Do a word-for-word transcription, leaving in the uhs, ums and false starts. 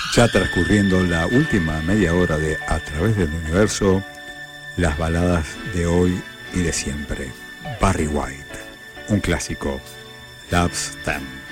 Ya transcurriendo la última media hora de A Través del Universo, las baladas de hoy y de siempre. Barry White, un clásico, Love's Theme.